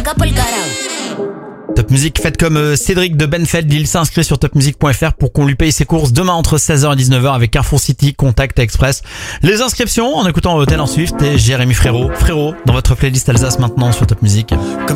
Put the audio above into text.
salga pa'l carajo. Top Music, faites comme Cédric de Benfeld, il s'inscrit sur topmusic.fr pour qu'on lui paye ses courses demain entre 16h et 19h avec Carrefour City, Contact Express. Les inscriptions en écoutant Taylor Swift et Jérémy Frérot. Frérot, dans votre playlist Alsace maintenant sur Top Music.